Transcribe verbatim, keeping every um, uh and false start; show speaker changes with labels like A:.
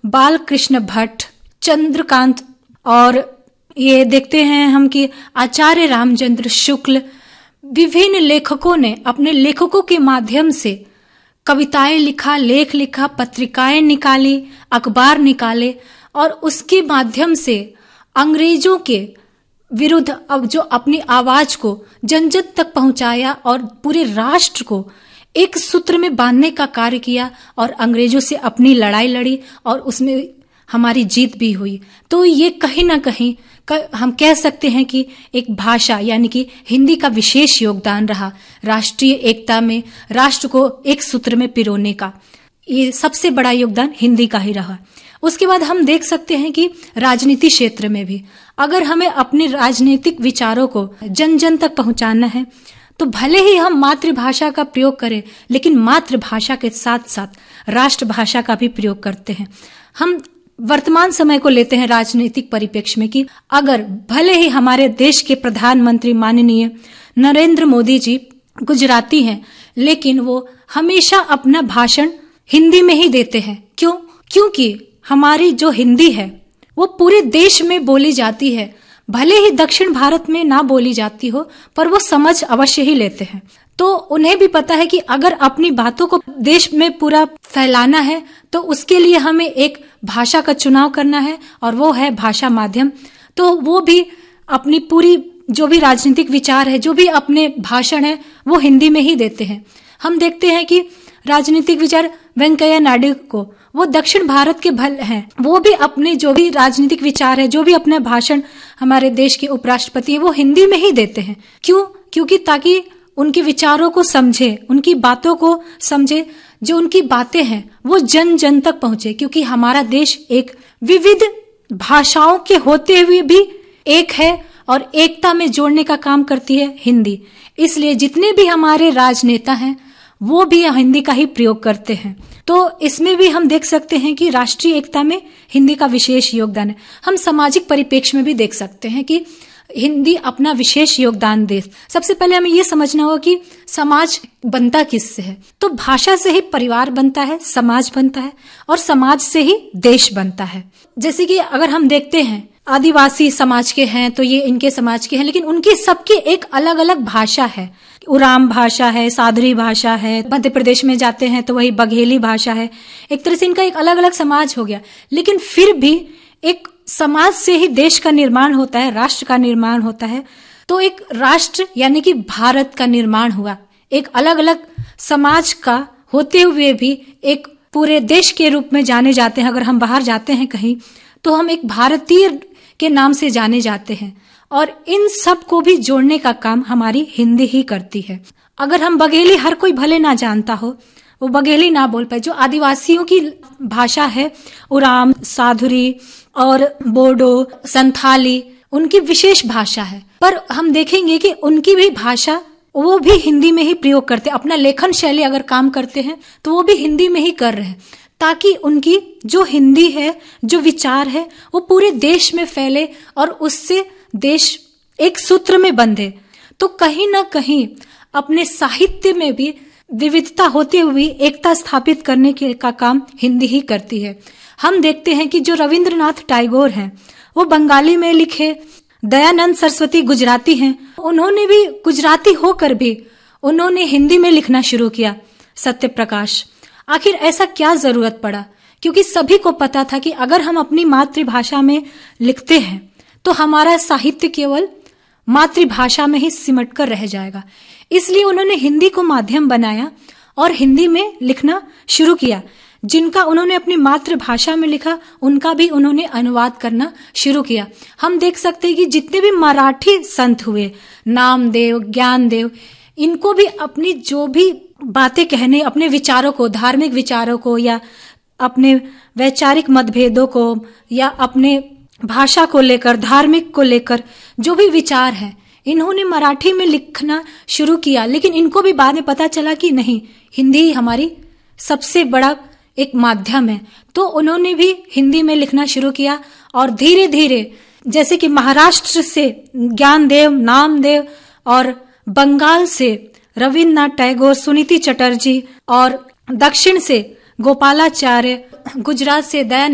A: बाल कृष्ण भट्ट, चंद्रकांत, और ये देखते हैं हम कि आचार्य रामचंद्र शुक्ल, विभिन्न लेखकों ने अपने लेखकों के माध्यम से कविताएं लिखा, लेख लिखा, पत्रिकाएं निकाली, अखबार निकाले और उसके माध्यम से अंग्रेजों के विरुद्ध अब जो अपनी आवाज को जन जन तक पहुंचाया और पूरे राष्ट्र को एक सूत्र में बांधने का कार्य किया और अंग्रेजों से अपनी लड़ाई लड़ी और उसमें हमारी जीत भी हुई। तो ये कहीं ना कहीं हम कह सकते हैं कि एक भाषा यानी कि हिंदी का विशेष योगदान रहा राष्ट्रीय एकता में, राष्ट्र को एक सूत्र में पिरोने का। ये सबसे बड़ा योगदान हिंदी का ही रहा। उसके बाद हम देख सकते हैं कि राजनीति क्षेत्र में भी अगर हमें अपने राजनीतिक विचारों को जन जन तक पहुंचाना है तो भले ही हम मातृभाषा का प्रयोग करें, लेकिन मातृभाषा के साथ साथ राष्ट्रभाषा का भी प्रयोग करते हैं। हम वर्तमान समय को लेते हैं राजनीतिक परिप्रेक्ष्य में कि अगर भले ही हमारे देश के प्रधानमंत्री माननीय नरेंद्र मोदी जी गुजराती हैं, लेकिन वो हमेशा अपना भाषण हिंदी में ही देते हैं। क्यों? क्योंकि हमारी जो हिंदी है वो पूरे देश में बोली जाती है। भले ही दक्षिण भारत में ना बोली जाती हो, पर वो समझ अवश्य ही लेते हैं। तो उन्हें भी पता है कि अगर अपनी बातों को देश में पूरा फैलाना है तो उसके लिए हमें एक भाषा का चुनाव करना है और वो है भाषा माध्यम। तो वो भी अपनी पूरी जो भी राजनीतिक विचार है, जो भी अपने भाषण है, वो हिंदी में ही देते हैं। हम देखते हैं कि राजनीतिक विचार वेंकैया नायडू को, वो दक्षिण भारत के भल हैं, वो भी अपने जो भी राजनीतिक विचार है, जो भी अपने भाषण हमारे देश के उपराष्ट्रपति है, वो हिंदी में ही देते हैं। क्यों? क्योंकि ताकि उनके विचारों को समझे, उनकी बातों को समझे, जो उनकी बातें हैं वो जन जन तक पहुंचे। क्योंकि हमारा देश एक विविध भाषाओं के होते हुए भी एक है और एकता में जोड़ने का काम करती है हिंदी। इसलिए जितने भी हमारे राजनेता हैं वो भी हिंदी का ही प्रयोग करते हैं। तो इसमें भी हम देख सकते हैं कि राष्ट्रीय एकता में हिंदी का विशेष योगदान है। हम सामाजिक परिप्रेक्ष्य में भी देख सकते हैं कि हिंदी अपना विशेष योगदान दे। सबसे पहले हमें यह समझना होगा कि समाज बनता किससे है। तो भाषा से ही परिवार बनता है, समाज बनता है और समाज से ही देश बनता है। जैसे कि अगर हम देखते हैं आदिवासी समाज के हैं तो ये इनके समाज के हैं, लेकिन उनकी सबकी एक अलग अलग भाषा है। उराम भाषा है, सादरी भाषा है, मध्य प्रदेश में जाते हैं तो वही बघेली भाषा है। एक तरह से इनका एक अलग अलग समाज हो गया, लेकिन फिर भी एक समाज से ही देश का निर्माण होता है, राष्ट्र का निर्माण होता है। तो एक राष्ट्र यानी कि भारत का निर्माण हुआ एक अलग अलग समाज का होते हुए भी एक पूरे देश के रूप में जाने जाते हैं। अगर हम बाहर जाते हैं कहीं तो हम एक भारतीय के नाम से जाने जाते हैं और इन सब को भी जोड़ने का काम हमारी हिंदी ही करती है। अगर हम बघेली हर कोई भले ना जानता हो, वो बघेली ना बोल पाए, जो आदिवासियों की भाषा है उराम, साधुरी और बोडो, संथाली, उनकी विशेष भाषा है। पर हम देखेंगे कि उनकी भी भाषा वो भी हिंदी में ही प्रयोग करते हैं। अपना लेखन शैली अगर काम करते हैं तो वो भी हिंदी में ही कर रहे हैं, ताकि उनकी जो हिंदी है, जो विचार है, वो पूरे देश में फैले और उससे देश एक सूत्र में बंधे। तो कहीं ना कहीं अपने साहित्य में भी विविधता होते हुए एकता स्थापित करने के का काम हिंदी ही करती है। हम देखते हैं कि जो रविंद्रनाथ टैगोर हैं वो बंगाली में लिखे, दयानंद सरस्वती गुजराती हैं, उन्होंने भी गुजराती होकर भी उन्होंने हिंदी में लिखना शुरू किया। सत्य प्रकाश, आखिर ऐसा क्या जरूरत पड़ा? क्योंकि सभी को पता था कि अगर हम अपनी मातृभाषा में लिखते हैं तो हमारा साहित्य केवल मातृभाषा में ही सिमट कर रह जाएगा। इसलिए उन्होंने हिंदी को माध्यम बनाया और हिंदी में लिखना शुरू किया। जिनका उन्होंने अपनी मातृभाषा में लिखा उनका भी उन्होंने अनुवाद करना शुरू किया। हम देख सकते हैं कि जितने भी मराठी संत हुए, नामदेव, ज्ञानदेव, इनको भी अपनी जो भी बातें कहने, अपने विचारों को, धार्मिक विचारों को या अपने वैचारिक मतभेदों को या अपने भाषा को लेकर, धार्मिक को लेकर जो भी विचार है, इन्होंने मराठी में लिखना शुरू किया। लेकिन इनको भी बाद में पता चला कि नहीं, हिंदी हमारी सबसे बड़ा एक माध्यम है। तो उन्होंने भी हिंदी में लिखना शुरू किया और धीरे धीरे, जैसे कि महाराष्ट्र से ज्ञानदेव, नामदेव और बंगाल से रविन्द्रनाथ टैगोर, सुनीति चटर्जी और दक्षिण से गोपालाचार्य, गुजरात से दयानंद